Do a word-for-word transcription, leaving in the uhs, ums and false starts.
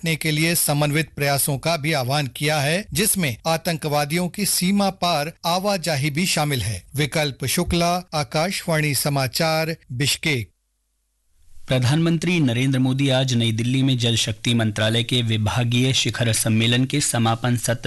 निपटने के लिए समन्वित प्रयासों का भी आह्वान किया है, जिसमें आतंकवादियों की सीमा पार आवाजाही भी शामिल है। विकल्प शुक्ला, आकाशवाणी समाचार, बिश्केक। प्रधानमंत्री नरेंद्र मोदी आज नई दिल्ली में जल शक्ति मंत्रालय के विभागीय शिखर सम्मेलन के समापन सत्र